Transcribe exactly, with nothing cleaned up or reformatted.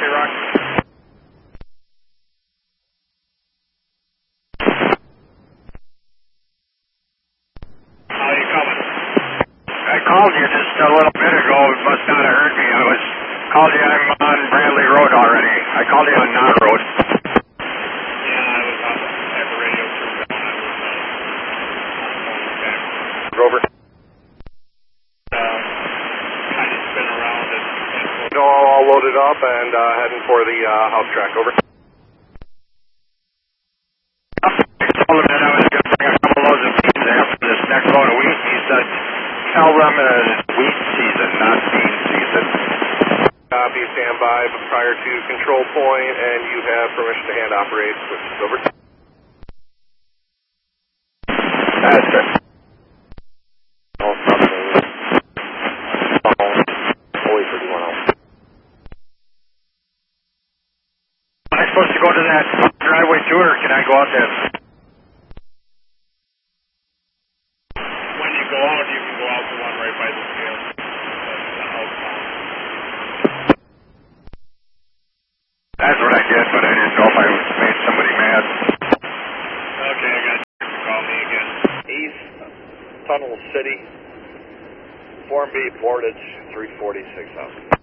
Rock. How are you coming? I called you just a little bit ago. You must not have heard me. I was called you. I'm on Bradley Road already. I called you on Knott Road. Yeah, I was on the type of radio crew down. I was uh, on the phone with Jack. Rover. Uh, kind of spin around and, and no, all loaded up and uh, heading for the uh, house track. Over. I told him that I was going to bring a couple loads of beans there for this next load of wheat. He said, tell them it's wheat season, not bean season. Copy, stand by prior to control point, and you have permission to hand operate. Switches over. That's it. All from the phone, fully thirty-one oh. Am I supposed to go to that driveway too, or can I go out there? When you go out, you can go out the one right by the scale. That's what I did, but I didn't know if I made somebody mad. Okay, I got you to call me again. East Tunnel City, Form B, Portage, three forty-six out.